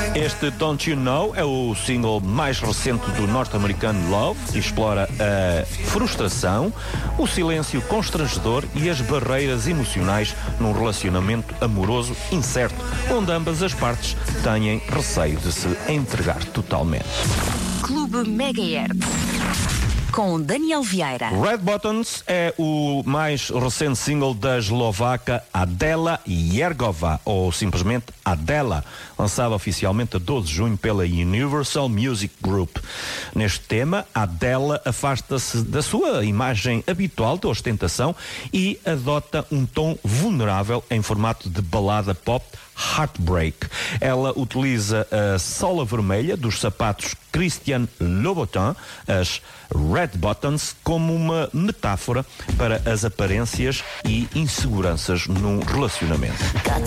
Este Don't You Know é o single mais recente do norte-americano Love e explora a frustração, o silêncio constrangedor e as barreiras emocionais num relacionamento amoroso incerto, onde ambas as partes têm receio de se entregar totalmente. Clube Megahertz com Daniel Vieira. Red Buttons é o mais recente single da eslovaca Adela Jergova, ou simplesmente Adela, lançado oficialmente a 12 de junho pela Universal Music Group. Neste tema, Adela afasta-se da sua imagem habitual de ostentação e adota um tom vulnerável em formato de balada pop Heartbreak. Ela utiliza a sola vermelha dos sapatos Christian Louboutin, as Red Buttons, como uma metáfora para as aparências e inseguranças num relacionamento.